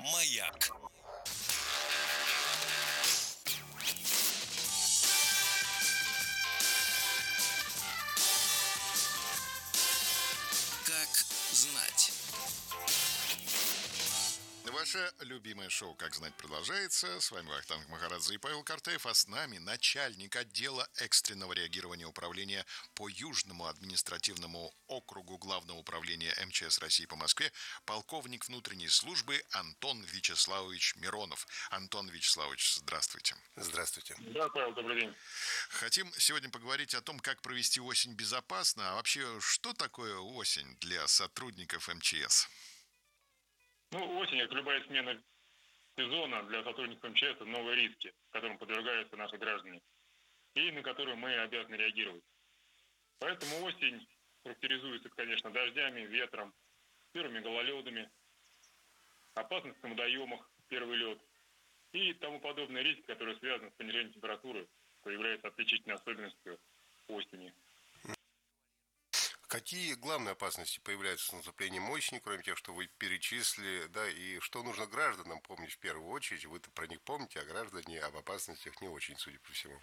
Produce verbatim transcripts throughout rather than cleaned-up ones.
Маяк. Как знать. Ваше любимое шоу «Как знать» продолжается. С вами Вахтанг Махарадзе и Павел Картаев. А с нами начальник отдела экстренного реагирования управления по Южному административному округу Главного управления эм че эс России по Москве, полковник внутренней службы Антон Вячеславович Миронов. Антон Вячеславович, здравствуйте. Здравствуйте. Да, Павел, добрый день. Хотим сегодня поговорить о том, как провести осень безопасно. А вообще, что такое осень для сотрудников эм че эс? Ну, осень, как любая смена сезона для сотрудников эм че эс, это новые риски, которым подвергаются наши граждане, и на которые мы обязаны реагировать. Поэтому осень характеризуется, конечно, дождями, ветром, первыми гололедами, опасность в водоемах, первый лед и тому подобные риски, которые связаны с понижением температуры, что является отличительной особенностью осени. Какие главные опасности появляются с наступлением осени, кроме тех, что вы перечислили, да, и что нужно гражданам помнить в первую очередь? Вы-то про них помните, а граждане об опасностях не очень, судя по всему.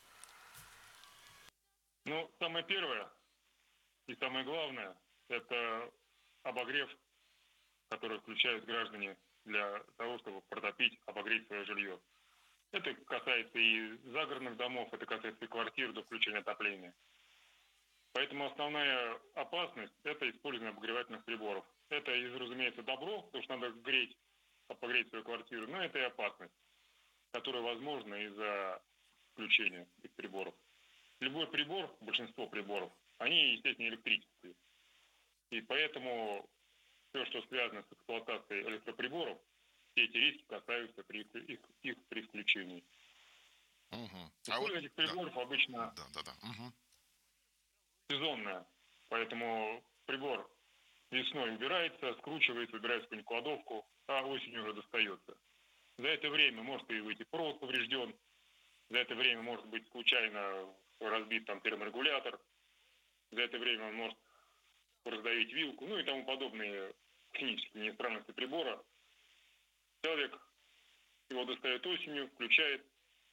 Ну, самое первое и самое главное – это обогрев, который включают граждане для того, чтобы протопить, обогреть свое жилье. Это касается и загородных домов, это касается и квартир до включения отопления. Поэтому основная опасность – это использование обогревательных приборов. Это, разумеется, добро, потому что надо греть, обогреть свою квартиру, но это и опасность, которая возможна из-за включения этих приборов. Любой прибор, большинство приборов, они, естественно, электрические. И поэтому все, что связано с эксплуатацией электроприборов, все эти риски касаются при их, их при включении. Угу. Использование а вот, этих приборов да. обычно да, да, да. Угу. сезонное, поэтому прибор весной убирается, скручивается, убирается в какую-нибудь кладовку, а осенью уже достается. За это время может и выйти провод поврежден, за это время может быть случайно разбит там терморегулятор, за это время он может раздавить вилку, ну и тому подобные технические неисправности прибора. Человек его достает осенью, включает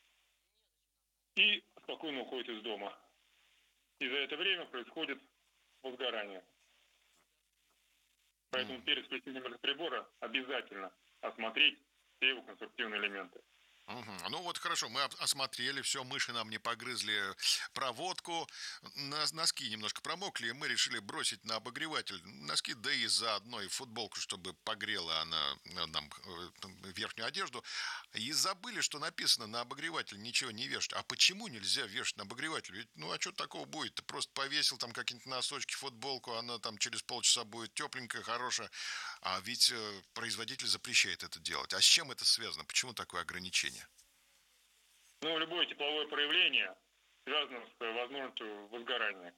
и спокойно уходит из дома. И за это время происходит возгорание. Поэтому mm. перед включением электроприбора обязательно осмотреть все его конструктивные элементы. Угу. Ну вот хорошо, мы осмотрели все, мыши нам не погрызли проводку, носки немножко промокли, и мы решили бросить на обогреватель носки, да и заодно и футболку, чтобы погрела она нам верхнюю одежду. И забыли, что написано на обогреватель ничего не вешать. А почему нельзя вешать на обогреватель? Ведь, ну а что такого будет? Ты просто повесил там какие-нибудь носочки, футболку, она там через полчаса будет тепленькая, хорошая. А ведь производитель запрещает это делать. А с чем это связано? Почему такое ограничение? Ну, любое тепловое проявление связано с возможностью возгорания.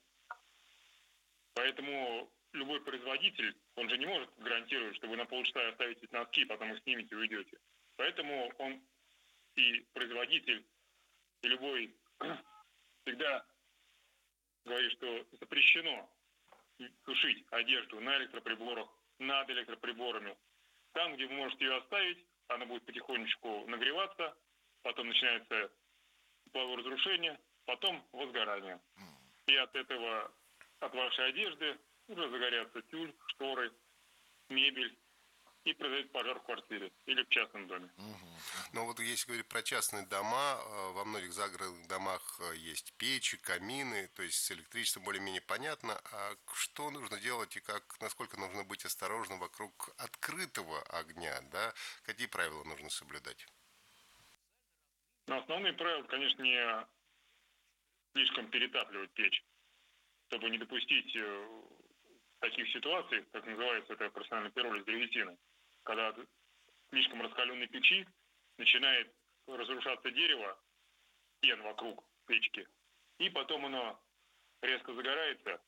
Поэтому любой производитель, он же не может гарантировать, что вы на полчаса оставите носки, потом их снимете и уйдете. Поэтому он и производитель, и любой всегда говорит, что запрещено сушить одежду на электроприборах, над электроприборами. Там, где вы можете ее оставить, она будет потихонечку нагреваться, потом начинается тепловое разрушение, потом возгорание. И от этого, от вашей одежды уже загорятся тюль, шторы, мебель, и произойдет пожар в квартире или в частном доме. Но вот если говорить про частные дома, во многих загородных домах есть печи, камины, то есть с электричеством более-менее понятно. А что нужно делать и как, насколько нужно быть осторожным вокруг открытого огня, да? Какие правила нужно соблюдать? Но основные правила, конечно, не слишком перетапливать печь, чтобы не допустить таких ситуаций, как называется это профессиональный пиролиз древесины, когда слишком раскаленной печи начинает разрушаться дерево, стен вокруг печки, и потом оно резко загорается,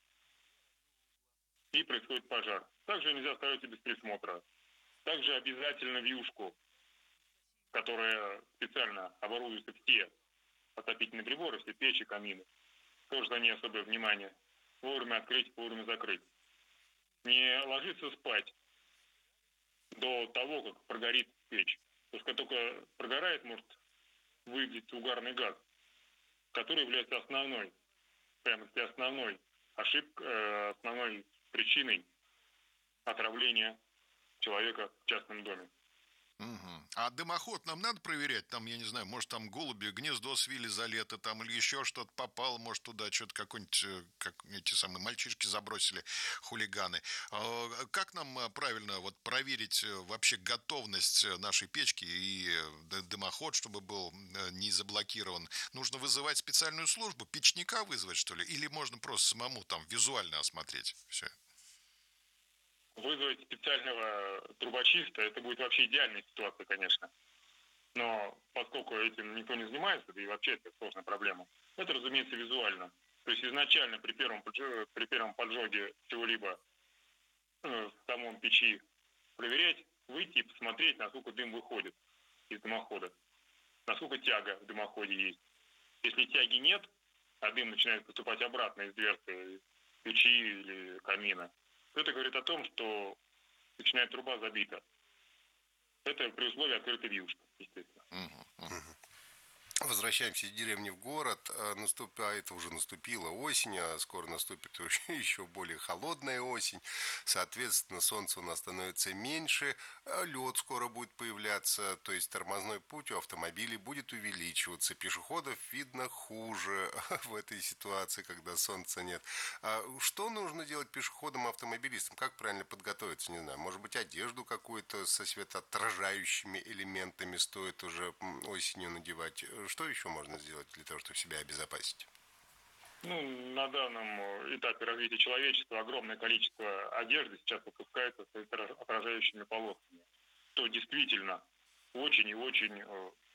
и происходит пожар. Также нельзя оставить без присмотра. Также обязательно вьюшку, которая специально оборудуется все отопительные приборы, все печи, камины. Тоже за ней особое внимание. Вовремя открыть, вовремя закрыть. Не ложиться спать до того, как прогорит печь. Потому что как только прогорает, может выделиться угарный газ, который является основной, прямо таки основной ошибкой, основной причиной отравления человека в частном доме. Угу. А дымоход нам надо проверять? Там, я не знаю, может, там голуби гнездо свили за лето, там, или еще что-то попало, может, туда что-то какой-нибудь, как эти самые мальчишки забросили, хулиганы. Как нам правильно вот проверить вообще готовность нашей печки и дымоход, чтобы был не заблокирован? Нужно вызывать специальную службу, печника вызвать, что ли? Или можно просто самому там визуально осмотреть все? Вызвать специального трубочиста, это будет вообще идеальная ситуация, конечно. Но поскольку этим никто не занимается, да и вообще это сложная проблема, это, разумеется, визуально. То есть изначально при первом, при первом поджоге чего-либо э, в самом печи проверять, выйти и посмотреть, насколько дым выходит из дымохода, насколько тяга в дымоходе есть. Если тяги нет, а дым начинает поступать обратно из дверцы печи или камина, это говорит о том, что печная труба забита. Это при условии открытой вьюшки, естественно. Uh-huh, uh-huh. Возвращаемся из деревни в город. Наступает, уже наступила осень, а скоро наступит еще более холодная осень. Соответственно, солнца у нас становится меньше, лед скоро будет появляться, то есть тормозной путь у автомобилей будет увеличиваться. Пешеходов видно хуже в этой ситуации, когда солнца нет. А что нужно делать пешеходам и автомобилистам? Как правильно подготовиться? Не знаю, может быть, одежду какую-то со светоотражающими элементами стоит уже осенью надевать? Что еще можно сделать для того, чтобы себя обезопасить? Ну, на данном этапе развития человечества огромное количество одежды сейчас выпускается с отражающими полосами, что действительно очень и очень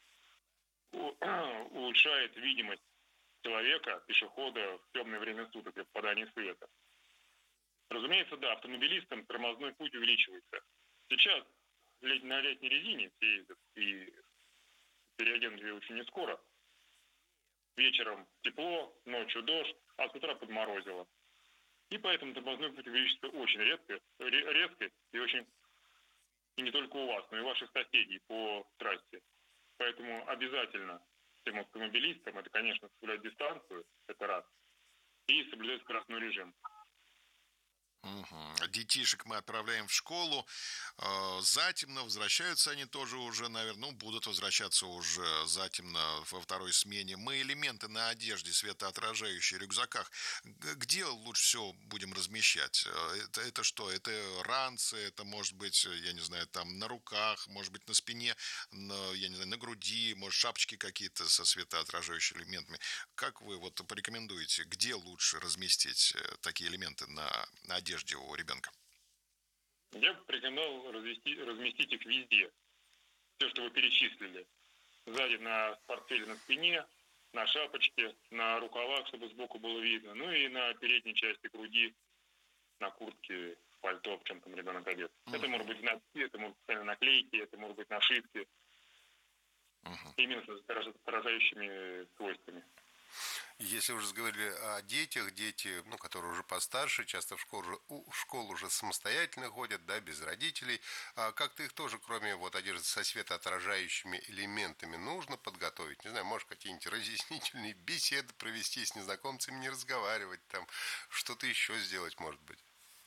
улучшает видимость человека, пешехода в темное время суток при попадании света. Разумеется, да, автомобилистам тормозной путь увеличивается. Сейчас на летней резине все ездят и переоденут ее очень не скоро. Вечером тепло, ночью дождь, а с утра подморозило. И поэтому тормозной путь увеличится очень редко, резко и очень, и не только у вас, но и у ваших соседей по трассе. Поэтому обязательно всем автомобилистам, это, конечно, соблюдать дистанцию, это раз, и соблюдать скоростной режим. Угу. Детишек мы отправляем в школу, э, затемно, возвращаются они тоже уже, наверное, ну, будут возвращаться уже затемно во второй смене. Мы элементы на одежде светоотражающие, рюкзаках, где лучше всего будем размещать? Это, это что? Это ранцы, это может быть, я не знаю, там на руках, может быть на спине, на, я не знаю, на груди, может шапочки какие-то со светоотражающими элементами. Как вы вот порекомендуете, где лучше разместить такие элементы на, на одежде у ребенка? Я бы порекомендовал разместить, разместить их везде. Все, что вы перечислили. Сзади на портфеле на спине, на шапочке, на рукавах, чтобы сбоку было видно. Ну и на передней части груди, на куртке, пальто, в чем там ребенок одет. Uh-huh. Это может быть носки, это может быть наклейки, это может быть нашивки. Uh-huh. Именно с поражающими свойствами. Если уже заговорили о детях, дети, ну, которые уже постарше, часто в школу, в школу уже самостоятельно ходят, да, без родителей, а как-то их тоже, кроме вот одежды со светоотражающими элементами, нужно подготовить? Не знаю, может, какие-нибудь разъяснительные беседы провести, с незнакомцами не разговаривать, там, что-то еще сделать, может быть?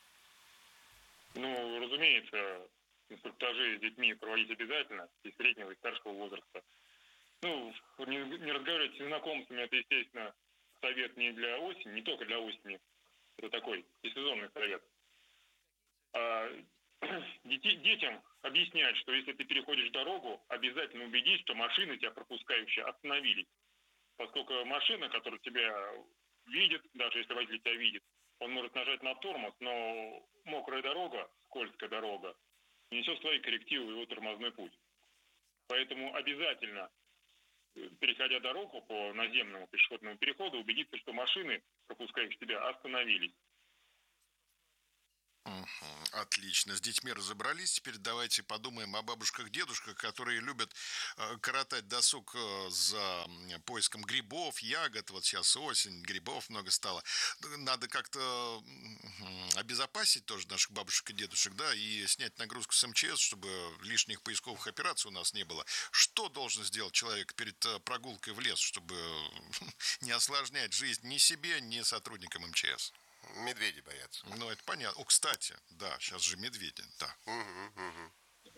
Ну, разумеется, инструктажи с детьми проводить обязательно, и среднего, и старшего возраста. Ну, не, не разговаривать с незнакомцами, это, естественно, совет не для осени, не только для осени. Это такой сезонный совет. А дети, детям объяснять, что если ты переходишь дорогу, обязательно убедись, что машины, тебя пропускающие, остановились. Поскольку машина, которая тебя видит, даже если водитель тебя видит, он может нажать на тормоз, но мокрая дорога, скользкая дорога, несет свои коррективы в его тормозной путь. Поэтому обязательно, переходя дорогу по наземному пешеходному переходу, убедиться, что машины, пропускающие тебя, остановились. Uh-huh. Отлично. С детьми разобрались. Теперь давайте подумаем о бабушках-дедушках, которые любят э, коротать досуг э, за м, поиском грибов, ягод. Вот сейчас осень, грибов много стало. Надо как-то м, обезопасить тоже наших бабушек и дедушек, да, и снять нагрузку с МЧС, чтобы лишних поисковых операций у нас не было. Что должен сделать человек перед э, прогулкой в лес, чтобы не осложнять жизнь ни себе, ни сотрудникам МЧС? Медведи боятся. Ну, это понятно. О, кстати, да, сейчас же медведи, да. Угу, угу.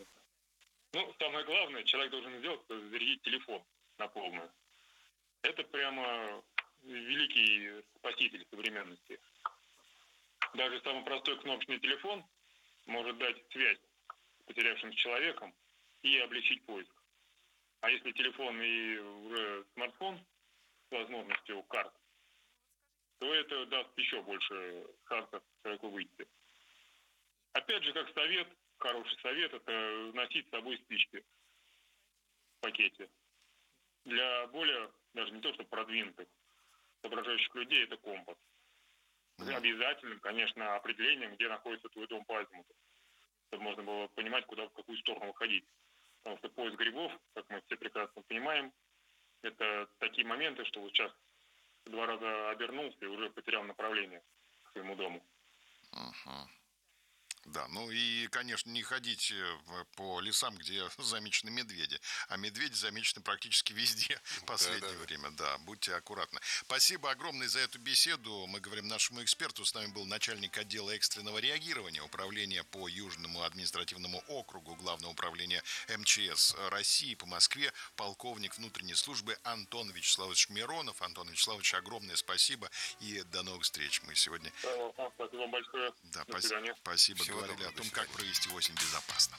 Ну, самое главное, человек должен сделать, это зарядить телефон на полную. Это прямо великий спаситель современности. Даже самый простой кнопочный телефон может дать связь с потерявшим человеком и облегчить поиск. А если телефон и уже смартфон с возможностью карт, то это даст еще больше шансов человеку выйти. Опять же, как совет, хороший совет, это носить с собой спички в пакете. Для более, даже не то что продвинутых, соображающих людей, это компас. Mm. Обязательным, конечно, определением, где находится твой дом по азимуту, чтобы можно было понимать, куда, в какую сторону выходить. Потому что поиск грибов, как мы все прекрасно понимаем, это такие моменты, что вот сейчас два раза обернулся и уже потерял направление к своему дому. Uh-huh. Да, ну и, конечно, не ходить по лесам, где замечены медведи. А медведи замечены практически везде в последнее да, да. время. Да, будьте аккуратны. Спасибо огромное за эту беседу. Мы говорим нашему эксперту. С нами был начальник отдела экстренного реагирования Управления по Южному административному округу Главного управления МЧС России по Москве, полковник внутренней службы Антон Вячеславович Миронов. Антон Вячеславович, огромное спасибо и до новых встреч. Мы сегодня... Спасибо вам большое. Да, до свидания. Спасибо. Всего Говорили о том, как провести осень безопасно.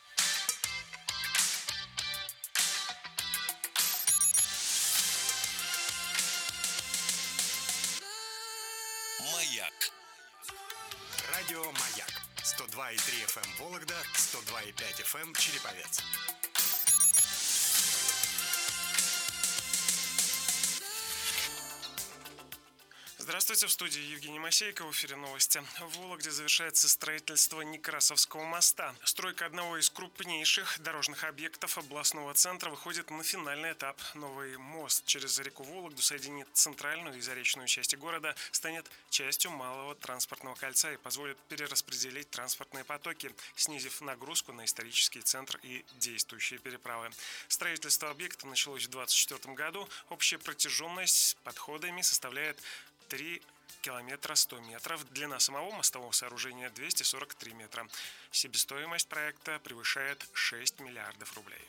Маяк. Радио Маяк. сто два и три эф эм Вологда, сто два и пять эф эм Череповец. Здравствуйте, в студии Евгений Масейко, в эфире новости. В Вологде завершается строительство Некрасовского моста. Стройка одного из крупнейших дорожных объектов областного центра выходит на финальный этап. Новый мост через реку Вологду соединит центральную и заречную части города, станет частью малого транспортного кольца и позволит перераспределить транспортные потоки, снизив нагрузку на исторический центр и действующие переправы. Строительство объекта началось в две тысячи двадцать четвёртом году. Общая протяженность подходами составляет три километра сто метров. Длина самого мостового сооружения двести сорок три метра. Себестоимость проекта превышает шесть миллиардов рублей.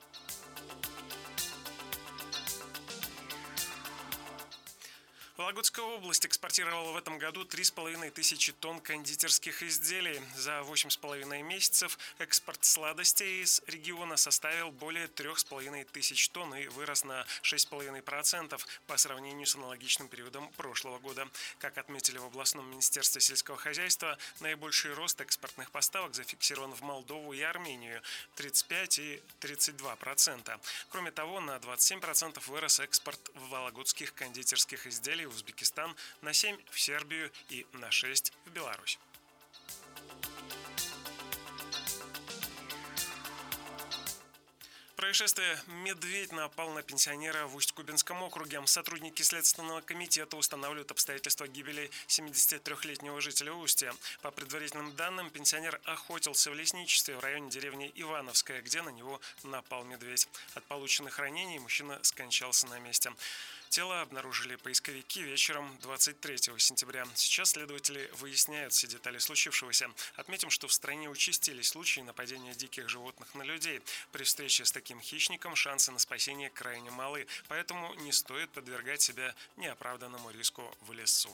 Вологодская область экспортировала в этом году три с половиной тысячи тонн кондитерских изделий. За восемь с половиной месяцев экспорт сладостей из региона составил более трех с половиной тысяч тонн и вырос на шесть с половиной процентов по сравнению с аналогичным периодом прошлого года. Как отметили в областном министерстве сельского хозяйства, наибольший рост экспортных поставок зафиксирован в Молдову и Армению – тридцать пять и тридцать два процента. Кроме того, на двадцать семь процентов вырос экспорт вологодских кондитерских изделий в Узбекистан, на семь процентов в Сербию и на шесть процентов в Беларусь. Происшествие. Медведь напал на пенсионера в Усть-Кубинском округе. Сотрудники Следственного комитета устанавливают обстоятельства гибели семидесятитрёхлетнего жителя Устья. По предварительным данным, пенсионер охотился в лесничестве в районе деревни Ивановская, где на него напал медведь. От полученных ранений мужчина скончался на месте. Тело обнаружили поисковики вечером двадцать третьего сентября. Сейчас следователи выясняют все детали случившегося. Отметим, что в стране участились случаи нападения диких животных на людей. При встрече с таким хищником шансы на спасение крайне малы, поэтому не стоит подвергать себя неоправданному риску в лесу.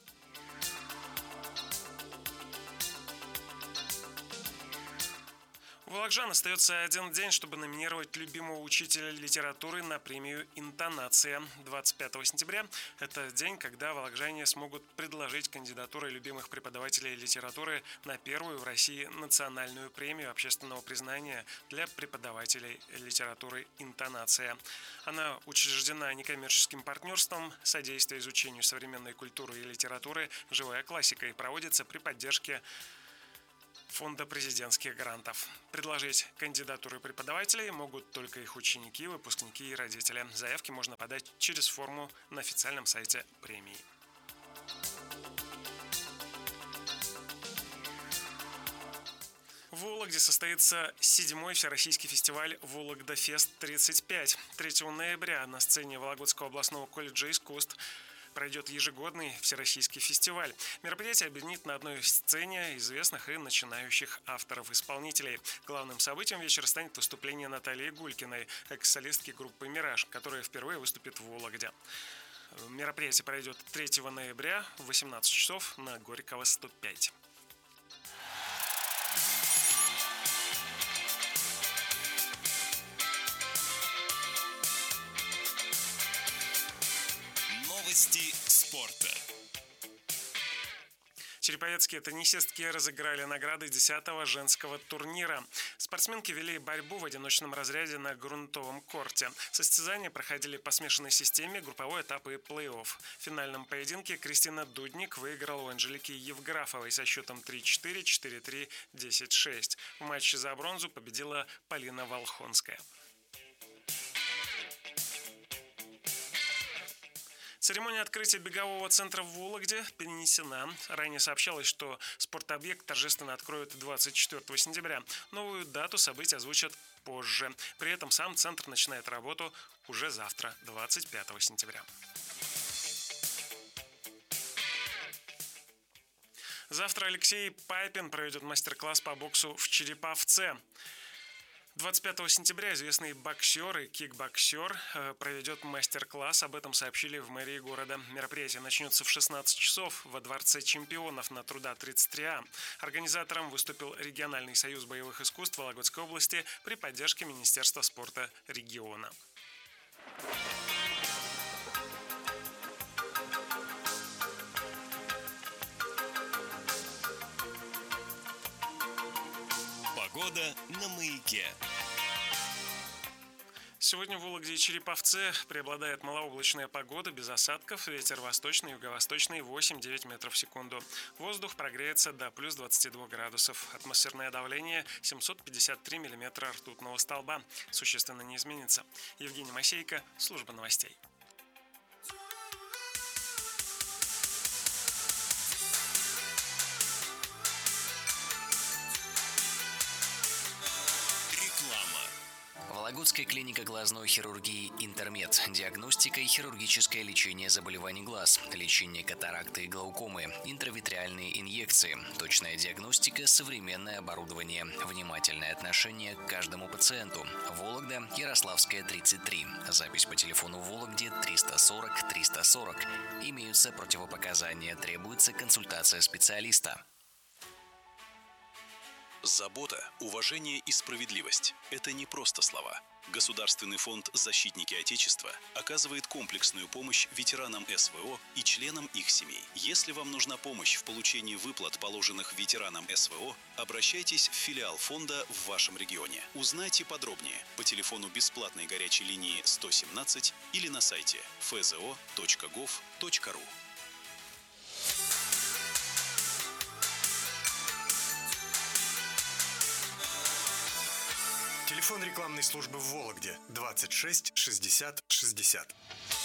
У волокжан остается один день, чтобы номинировать любимого учителя литературы на премию «Интонация». двадцать пятого сентября – это день, когда волокжане смогут предложить кандидатуры любимых преподавателей литературы на первую в России национальную премию общественного признания для преподавателей литературы «Интонация». Она учреждена некоммерческим партнерством «Содействие изучению современной культуры и литературы. Живая классика» и проводится при поддержке Фонда президентских грантов. Предложить кандидатуры преподавателей могут только их ученики, выпускники и родители. Заявки можно подать через форму на официальном сайте премии. В Вологде состоится седьмой всероссийский фестиваль «Вологда-фест-тридцать пять». третьего ноября на сцене Вологодского областного колледжа искусств пройдет ежегодный всероссийский фестиваль. Мероприятие объединит на одной сцене известных и начинающих авторов-исполнителей. Главным событием вечера станет выступление Натальи Гулькиной, экс-солистки группы «Мираж», которая впервые выступит в Вологде. Мероприятие пройдет третьего ноября в восемнадцать часов на Горького, сто пять. Новости спорта. Череповецкие теннисистки разыграли награды десятого женского турнира. Спортсменки вели борьбу в одиночном разряде на грунтовом корте. Состязания проходили по смешанной системе, групповой этап и плей-офф. В финальном поединке Кристина Дудник выиграла у Анжелики Евграфовой со счетом три-четыре, четыре-три, десять-шесть. В матче за бронзу победила Полина Волхонская. Церемония открытия бегового центра в Вологде перенесена. Ранее сообщалось, что спортобъект торжественно откроют двадцать четвёртого сентября. Новую дату события озвучат позже. При этом сам центр начинает работу уже завтра, двадцать пятого сентября. Завтра Алексей Пайпин проведет мастер-класс по боксу в Череповце. двадцать пятого сентября известный боксер и кикбоксер проведет мастер-класс. Об этом сообщили в мэрии города. Мероприятие начнется в шестнадцать часов во Дворце чемпионов на Труда тридцать три А. Организатором выступил региональный союз боевых искусств Вологодской области при поддержке Министерства спорта региона. Погода на Маяке. Сегодня в Вологде и Череповце преобладает малооблачная погода, без осадков, ветер восточный, юго-восточный восемь-девять метров в секунду. Воздух прогреется до плюс двадцати двух градусов. Атмосферное давление семьсот пятьдесят три миллиметра ртутного столба. Существенно не изменится. Евгений Масейко, служба новостей. Вологодская клиника глазной хирургии «Интермед». Диагностика и хирургическое лечение заболеваний глаз, лечение катаракты и глаукомы, интравитреальные инъекции, точная диагностика, современное оборудование, внимательное отношение к каждому пациенту. Вологда, Ярославская, тридцать три. Запись по телефону в Вологде триста сорок триста сорок. Имеются противопоказания, требуется консультация специалиста. Забота, уважение и справедливость – это не просто слова. Государственный фонд «Защитники Отечества» оказывает комплексную помощь ветеранам эс вэ о и членам их семей. Если вам нужна помощь в получении выплат, положенных ветеранам эс вэ о, обращайтесь в филиал фонда в вашем регионе. Узнайте подробнее по телефону бесплатной горячей линии сто семнадцать или на сайте эф зэ о точка гов точка ру. Телефон рекламной службы в Вологде двадцать шесть шестьдесят шестьдесят.